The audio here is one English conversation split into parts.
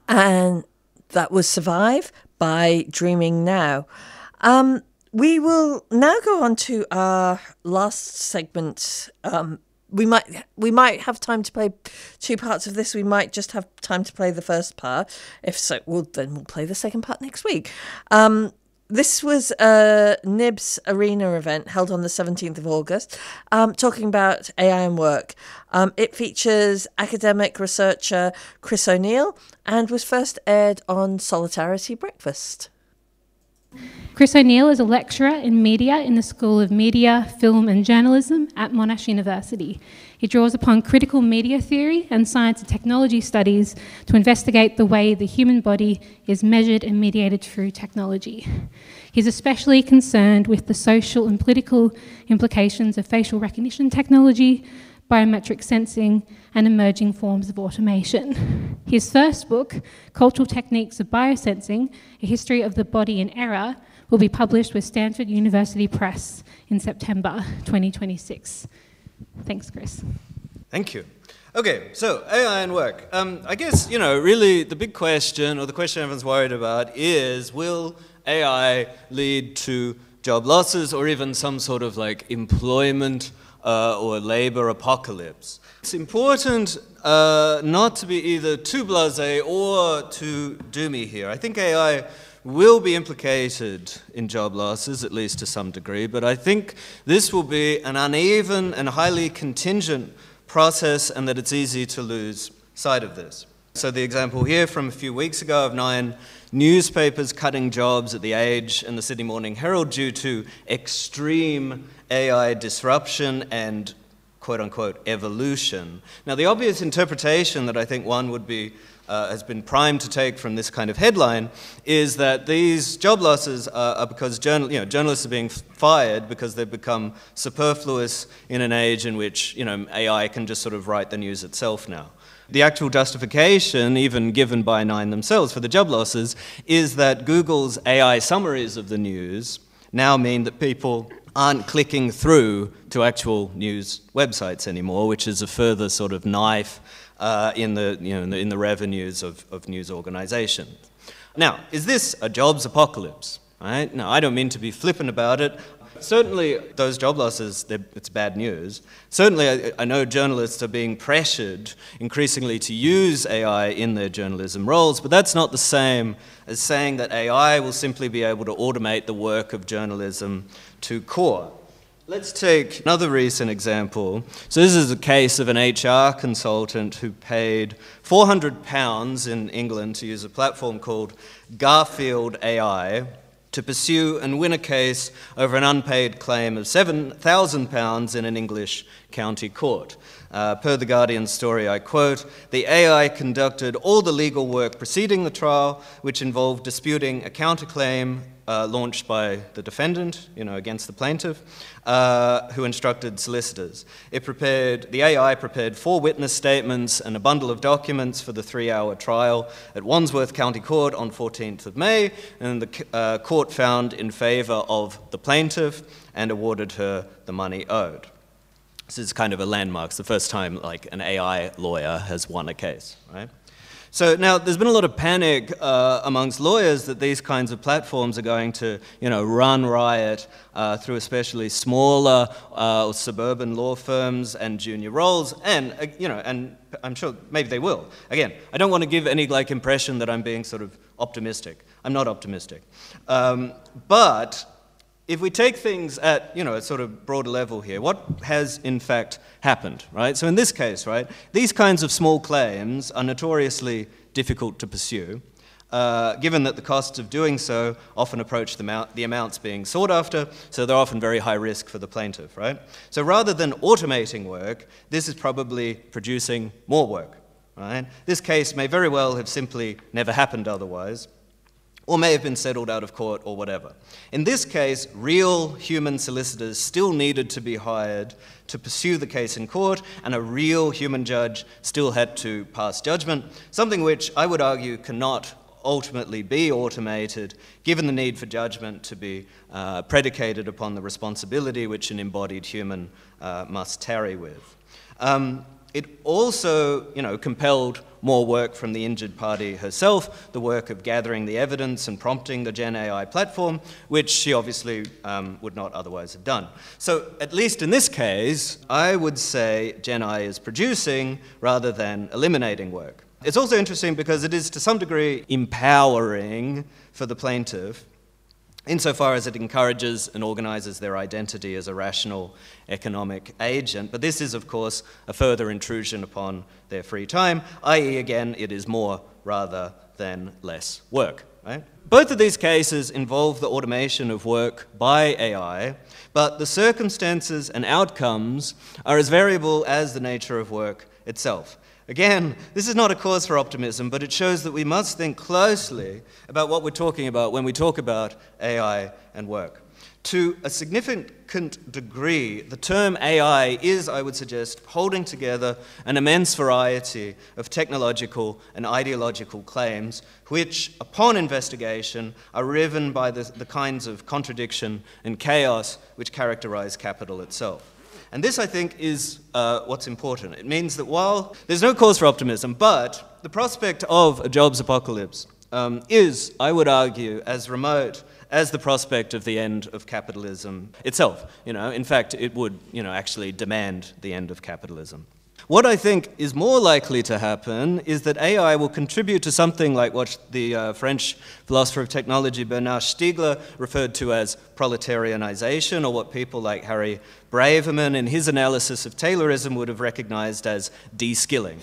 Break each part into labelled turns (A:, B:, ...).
A: And that was Survive by Dreaming Now. We will now go on to our last segment. We might have time to play two parts of this. We might just have time to play the first part. If so, we'll play the second part next week. This was a NIBS Arena event held on the 17th of August, talking about AI and work. It features academic researcher Chris O'Neill and was first aired on Solidarity Breakfast.
B: Chris O'Neill is a lecturer in media in the School of Media, Film and Journalism at Monash University. He draws upon critical media theory and science and technology studies to investigate the way the human body is measured and mediated through technology. He's especially concerned with the social and political implications of facial recognition technology, biometric sensing, and emerging forms of automation. His first book, Cultural Techniques of Biosensing, A History of the Body in Error, will be published with Stanford University Press in September 2026. Thanks, Chris.
C: Thank you. Okay, so AI and work. I guess, really the big question, or the question everyone's worried about is, will AI lead to job losses or even some sort of employment or labor apocalypse? It's important not to be either too blasé or too doomy here. I think AI will be implicated in job losses, at least to some degree, but I think this will be an uneven and highly contingent process, and that it's easy to lose sight of this. So the example here from a few weeks ago of 9 newspapers cutting jobs at The Age and the Sydney Morning Herald due to extreme AI disruption and quote-unquote evolution. Now, the obvious interpretation that I think one would be has been primed to take from this kind of headline is that these job losses are because journalists are being fired because they've become superfluous in an age in which AI can just sort of write the news itself now. The actual justification, even given by Nine themselves for the job losses, is that Google's AI summaries of the news now mean that people aren't clicking through to actual news websites anymore, which is a further sort of knife in the revenues of news organizations. Now, is this a jobs apocalypse? Right? Now, I don't mean to be flippant about it. Certainly, those job losses, it's bad news. Certainly, I know journalists are being pressured increasingly to use AI in their journalism roles, but that's not the same as saying that AI will simply be able to automate the work of journalism to core. Let's take another recent example. So this is a case of an HR consultant who paid £400 in England to use a platform called Garfield AI to pursue and win a case over an unpaid claim of £7,000 in an English county court. Per The Guardian story, I quote, "The AI conducted all the legal work preceding the trial, which involved disputing a counterclaim launched by the defendant, against the plaintiff, who instructed solicitors. The AI prepared 4 witness statements and a bundle of documents for the 3-hour trial at Wandsworth County Court on 14th of May, and the court found in favour of the plaintiff and awarded her the money owed." This is kind of a landmark. It's the first time an AI lawyer has won a case, right? So now there's been a lot of panic amongst lawyers that these kinds of platforms are going to, run riot through especially smaller or suburban law firms and junior roles, and and I'm sure maybe they will. Again, I don't want to give any impression that I'm being sort of optimistic. I'm not optimistic, but if we take things at, a sort of broader level here, what has in fact happened, right? So in this case, right, these kinds of small claims are notoriously difficult to pursue, given that the costs of doing so often approach the amounts being sought after, so they're often very high risk for the plaintiff, right? So rather than automating work, this is probably producing more work, right? This case may very well have simply never happened otherwise, or may have been settled out of court or whatever. In this case, real human solicitors still needed to be hired to pursue the case in court, and a real human judge still had to pass judgment, something which I would argue cannot ultimately be automated, given the need for judgment to be predicated upon the responsibility which an embodied human must tarry with. it also, compelled more work from the injured party herself, the work of gathering the evidence and prompting the Gen AI platform, which she obviously would not otherwise have done. So at least in this case, I would say Gen AI is producing rather than eliminating work. It's also interesting because it is to some degree empowering for the plaintiff, insofar as it encourages and organizes their identity as a rational economic agent. But this is, of course, a further intrusion upon their free time, i.e., again, it is more rather than less work. Right? Both of these cases involve the automation of work by AI, but the circumstances and outcomes are as variable as the nature of work itself. Again, this is not a cause for optimism, but it shows that we must think closely about what we're talking about when we talk about AI and work. To a significant degree, the term AI is, I would suggest, holding together an immense variety of technological and ideological claims which, upon investigation, are riven by the kinds of contradiction and chaos which characterize capital itself. And this, I think, is what's important. It means that while there's no cause for optimism, but the prospect of a jobs apocalypse is, I would argue, as remote as the prospect of the end of capitalism itself. In fact, it would, actually demand the end of capitalism. What I think is more likely to happen is that AI will contribute to something like what the French philosopher of technology Bernard Stiegler referred to as proletarianization, or what people like Harry Braverman in his analysis of Taylorism would have recognized as de-skilling.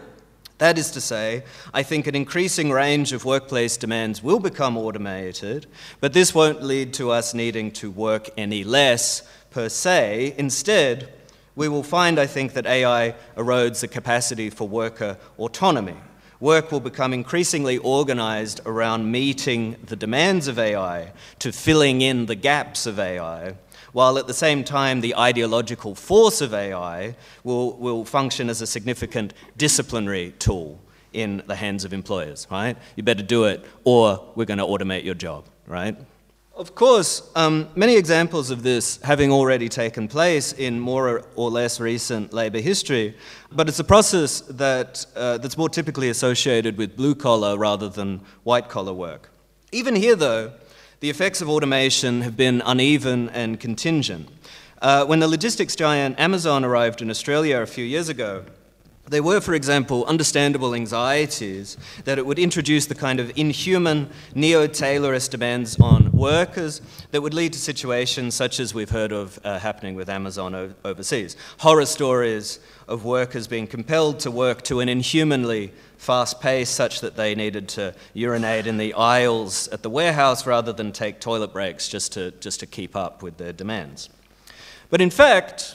C: That is to say, I think an increasing range of workplace demands will become automated, but this won't lead to us needing to work any less per se. Instead, we will find, I think, that AI erodes the capacity for worker autonomy. Work will become increasingly organized around meeting the demands of AI, to filling in the gaps of AI, while at the same time the ideological force of AI will function as a significant disciplinary tool in the hands of employers, right? You better do it or we're going to automate your job, right? Of course, many examples of this having already taken place in more or less recent labour history, but it's a process that's more typically associated with blue-collar rather than white-collar work. Even here, though, the effects of automation have been uneven and contingent. When the logistics giant Amazon arrived in Australia a few years ago, there were, for example, understandable anxieties that it would introduce the kind of inhuman neo-Taylorist demands on workers that would lead to situations such as we've heard of happening with Amazon overseas. Horror stories of workers being compelled to work to an inhumanly fast pace such that they needed to urinate in the aisles at the warehouse rather than take toilet breaks just to keep up with their demands. But in fact,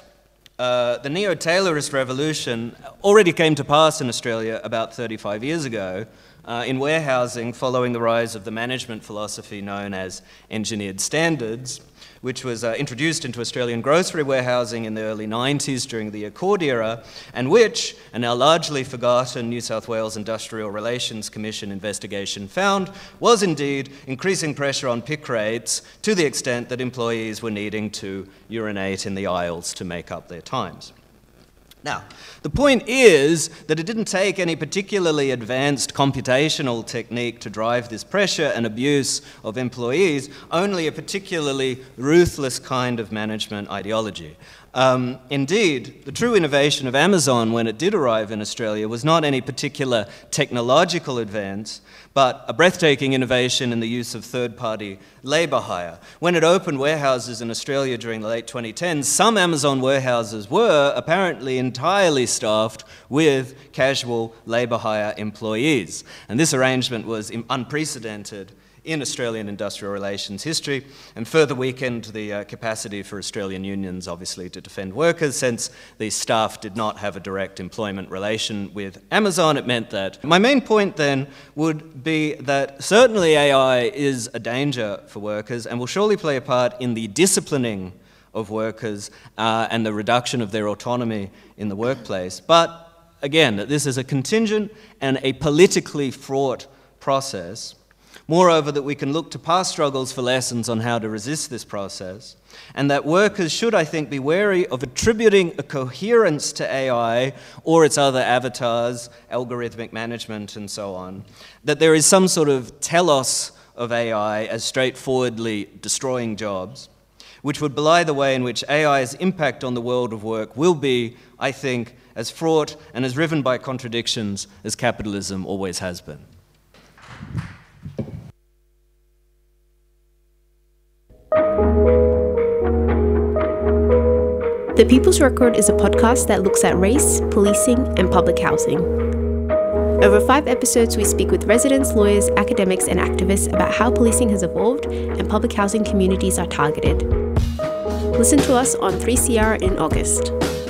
C: the neo-Taylorist revolution already came to pass in Australia about 35 years ago in warehousing following the rise of the management philosophy known as engineered standards, which was introduced into Australian grocery warehousing in the early 90s during the Accord era, and which, a now largely forgotten New South Wales Industrial Relations Commission investigation found, was indeed increasing pressure on pick rates to the extent that employees were needing to urinate in the aisles to make up their times. Now, the point is that it didn't take any particularly advanced computational technique to drive this pressure and abuse of employees, only a particularly ruthless kind of management ideology. Indeed, the true innovation of Amazon when it did arrive in Australia was not any particular technological advance, but a breathtaking innovation in the use of third-party labour hire. When it opened warehouses in Australia during the late 2010s, some Amazon warehouses were apparently entirely staffed with casual labour hire employees. And this arrangement was unprecedented in Australian industrial relations history, and further weakened the capacity for Australian unions, obviously, to defend workers. Since these staff did not have a direct employment relation with Amazon, it meant that. My main point then would be that certainly AI is a danger for workers and will surely play a part in the disciplining of workers and the reduction of their autonomy in the workplace. But again, this is a contingent and a politically fraught process. Moreover, that we can look to past struggles for lessons on how to resist this process, and that workers should, I think, be wary of attributing a coherence to AI or its other avatars, algorithmic management, and so on, that there is some sort of telos of AI as straightforwardly destroying jobs, which would belie the way in which AI's impact on the world of work will be, I think, as fraught and as riven by contradictions as capitalism always has been.
D: The People's Record is a podcast that looks at race, policing, and public housing. Over 5 episodes, we speak with residents, lawyers, academics, and activists about how policing has evolved and public housing communities are targeted. Listen to us on 3CR in August.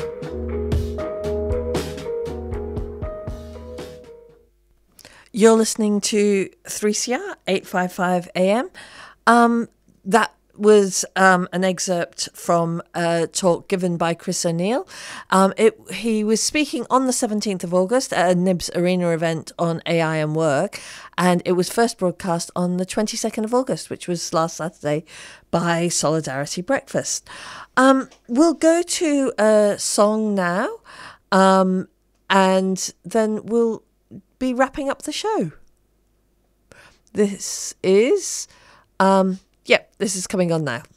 A: You're listening to 3CR 855 AM. That was an excerpt from a talk given by Chris O'Neill. He was speaking on the 17th of August at a Nibs Arena event on AI and work, and it was first broadcast on the 22nd of August, which was last Saturday, by Solidarity Breakfast. We'll go to a song now, and then we'll be wrapping up the show. This is... this is coming on now.